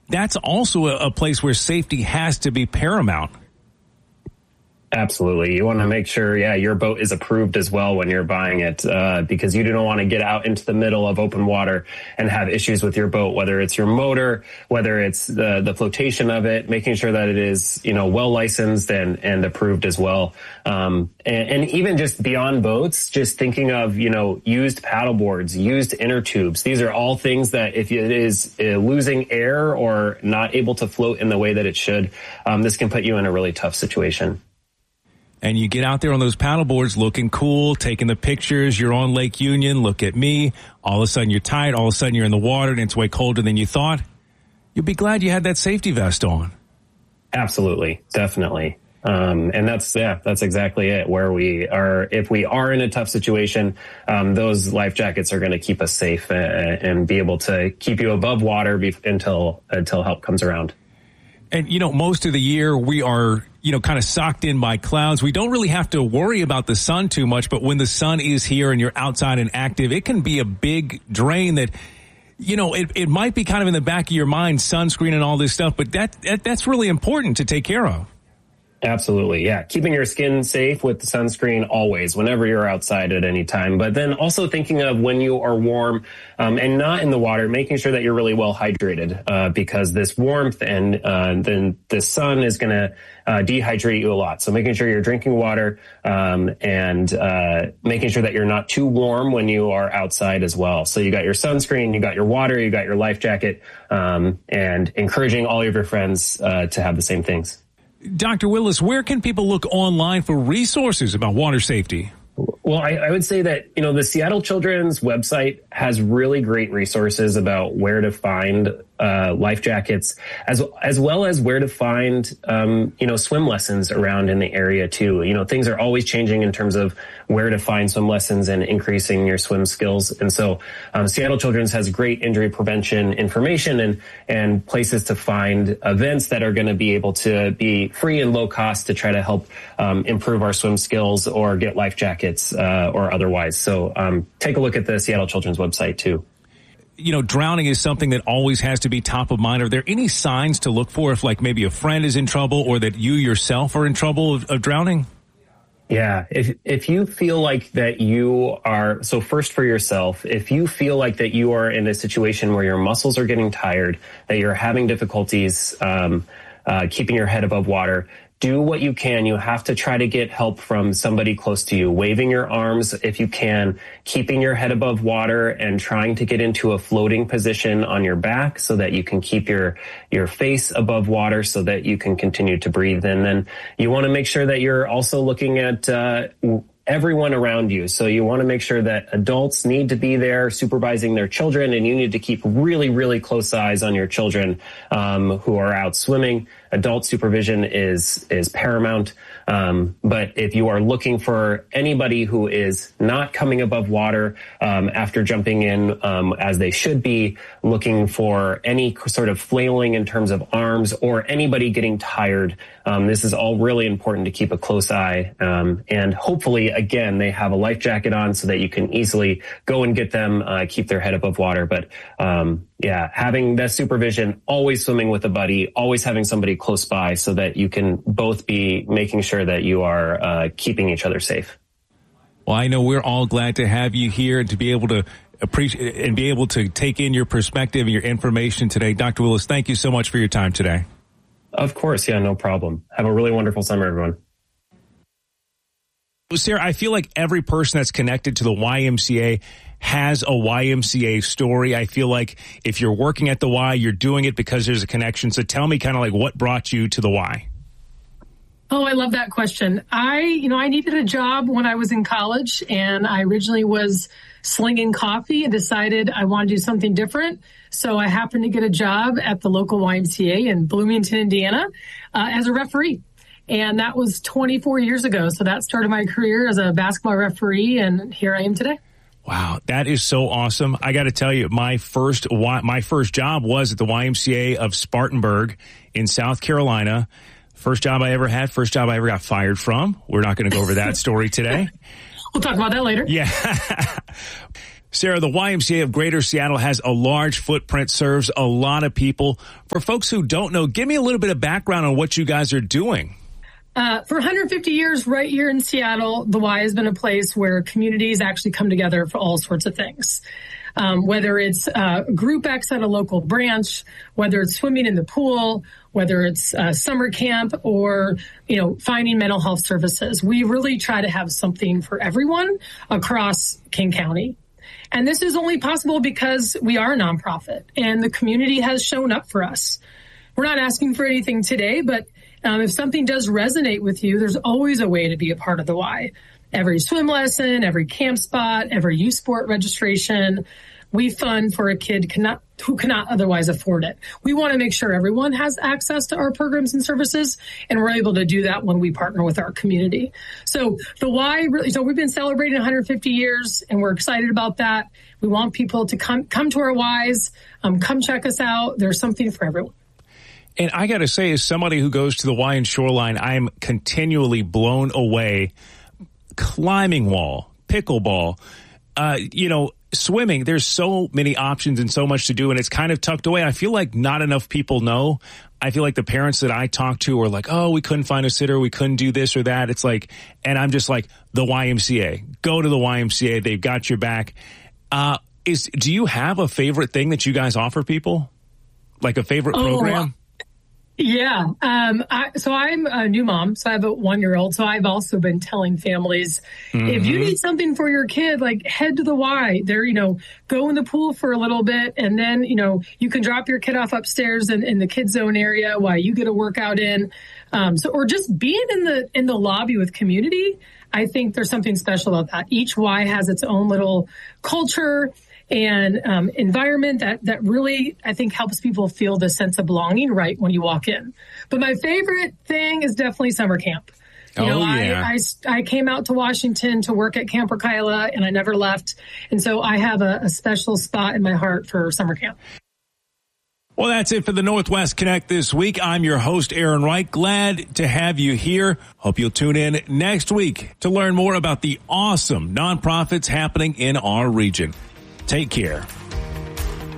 that's also a place where safety has to be paramount. Absolutely. You want to make sure, your boat is approved as well when you're buying it, because you don't want to get out into the middle of open water and have issues with your boat, whether it's your motor, whether it's the flotation of it, making sure that it is, well licensed and approved as well. And even just beyond boats, just thinking of, used paddle boards, used inner tubes. These are all things that if it is losing air or not able to float in the way that it should, this can put you in a really tough situation. And you get out there on those paddle boards looking cool, taking the pictures. You're on Lake Union. Look at me. All of a sudden you're tired. All of a sudden you're in the water and it's way colder than you thought. You'll be glad you had that safety vest on. Absolutely. Definitely. And that's exactly it. Where we are, if we are in a tough situation, those life jackets are going to keep us safe and be able to keep you above water until help comes around. And, most of the year we are, kind of socked in by clouds. We don't really have to worry about the sun too much, but when the sun is here and you're outside and active, it can be a big drain that, it might be kind of in the back of your mind, sunscreen and all this stuff, but that's really important to take care of. Absolutely. Yeah. Keeping your skin safe with the sunscreen always, whenever you're outside at any time. But then also thinking of when you are warm and not in the water, making sure that you're really well hydrated because this warmth and then the sun is going to dehydrate you a lot. So making sure you're drinking water and making sure that you're not too warm when you are outside as well. So you got your sunscreen, you got your water, you got your life jacket, and encouraging all of your friends to have the same things. Dr. Willis, where can people look online for resources about water safety? Well, I would say that, the Seattle Children's website has really great resources about where to find life jackets, as well as where to find, swim lessons around in the area too. Things are always changing in terms of where to find swim lessons and increasing your swim skills. And so, Seattle Children's has great injury prevention information and places to find events that are going to be able to be free and low cost to try to help, improve our swim skills or get life jackets, or otherwise. So, take a look at the Seattle Children's website too. Drowning is something that always has to be top of mind. Are there any signs to look for if maybe a friend is in trouble or that you yourself are in trouble of drowning? Yeah. If you feel like that you are, so first for yourself, if you feel like that you are in a situation where your muscles are getting tired, that you're having difficulties, keeping your head above water, do what you can. You have to try to get help from somebody close to you, waving your arms if you can, keeping your head above water and trying to get into a floating position on your back so that you can keep your face above water so that you can continue to breathe. And then you want to make sure that you're also looking at everyone around you. So you want to make sure that adults need to be there supervising their children, and you need to keep really, really close eyes on your children who are out swimming. Adult supervision is paramount. But if you are looking for anybody who is not coming above water after jumping in as they should be, looking for any sort of flailing in terms of arms or anybody getting tired, this is all really important to keep a close eye. And hopefully, again, they have a life jacket on so that you can easily go and get them, keep their head above water. But having that supervision, always swimming with a buddy, always having somebody close by so that you can both be making sure that you are keeping each other safe. Well, I know we're all glad to have you here and to be able to appreciate and be able to take in your perspective and your information today. Dr. Willis, thank you so much for your time today. Of course. Yeah, no problem. Have a really wonderful summer, everyone. Sarah, I feel like every person that's connected to the YMCA has a YMCA story. I feel like if you're working at the Y, you're doing it because there's a connection. So tell me kind of what brought you to the Y. Oh, I love that question. I needed a job when I was in college, and I originally was slinging coffee and decided I wanted to do something different. So I happened to get a job at the local YMCA in Bloomington, Indiana, as a referee. And that was 24 years ago. So that started my career as a basketball referee, and here I am today. Wow, that is so awesome. I got to tell you, my first job was at the YMCA of Spartanburg in South Carolina. First job I ever had, first job I ever got fired from. We're not going to go over that story today. We'll talk about that later. Yeah. Sarah, the YMCA of Greater Seattle has a large footprint, serves a lot of people. For folks who don't know, give me a little bit of background on what you guys are doing. For 150 years, right here in Seattle, the Y has been a place where communities actually come together for all sorts of things. Whether it's Group X at a local branch, whether it's swimming in the pool, whether it's summer camp, or, finding mental health services. We really try to have something for everyone across King County. And this is only possible because we are a nonprofit and the community has shown up for us. We're not asking for anything today, but if something does resonate with you, there's always a way to be a part of the Y. Every swim lesson, every camp spot, every youth sport registration, we fund for a kid who cannot otherwise afford it. We want to make sure everyone has access to our programs and services, and we're able to do that when we partner with our community. So the Y, so we've been celebrating 150 years, and we're excited about that. We want people to come to our Ys, come check us out. There's something for everyone. And I got to say, as somebody who goes to the Y and Shoreline, I'm continually blown away. Climbing wall, pickleball, swimming. There's so many options and so much to do, and it's kind of tucked away. I feel like not enough people know. I feel like the parents that I talk to are like, oh, we couldn't find a sitter. We couldn't do this or that. It's like, and I'm just like, the YMCA. Go to the YMCA. They've got your back. Do you have a favorite thing that you guys offer people? Like a favorite program? Yeah. So I'm a new mom, so I have a 1-year-old. So I've also been telling families, if you need something for your kid, like head to the Y. There, go in the pool for a little bit, and then, you can drop your kid off upstairs in the kid zone area while you get a workout in. Or just being in the lobby with community. I think there's something special about that. Each Y has its own little culture and environment that really, I think, helps people feel the sense of belonging right when you walk in. But my favorite thing is definitely summer camp. I came out to Washington to work at Camp Rakaila, and I never left. And so I have a special spot in my heart for summer camp. Well, that's it for the Northwest Connect this week. I'm your host, Aaron Wright. Glad to have you here. Hope you'll tune in next week to learn more about the awesome nonprofits happening in our region. Take care.